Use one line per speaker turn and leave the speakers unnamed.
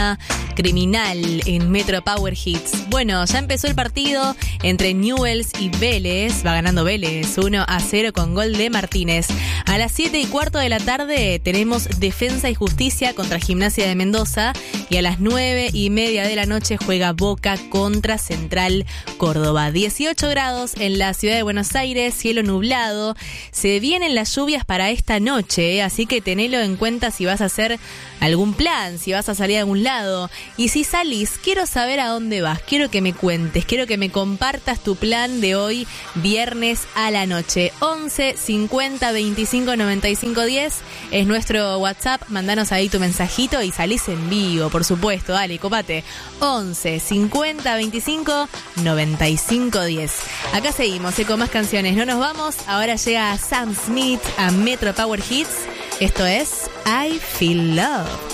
criminal en Metro Power Hits. Bueno, ya empezó el partido entre Newell's y Vélez. Va ganando Vélez 1-0 con gol de Martínez. A las 7:15 de la tarde tenemos Defensa y Justicia contra Gimnasia de Mendoza. Y a las 9:30 de la noche juega Boca contra Central Córdoba. 18 grados en la ciudad de Buenos Aires, cielo nublado. Se vienen las lluvias para esta noche, así que tenelo en cuenta si vas a hacer algún plan, si vas a salir a algún lado. Y si salís, quiero saber a dónde vas, quiero que me cuentes, quiero que me compartas tu plan de hoy, viernes a la noche. 11 50 25 95 10 es nuestro WhatsApp, mandanos ahí tu mensajito y salís en vivo, por supuesto, dale, copate. 11 50 25 95 10. Acá seguimos, con más canciones, no nos vamos, ahora llega Sam Smith a Metro Power Hits. Esto es I Feel Love.